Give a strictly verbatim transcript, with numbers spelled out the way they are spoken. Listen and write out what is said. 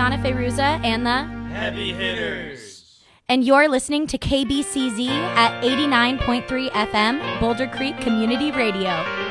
Ariana Feyruza and the Heavy Hitters. And you're listening to K B C Z at eighty-nine point three F M, Boulder Creek Community Radio.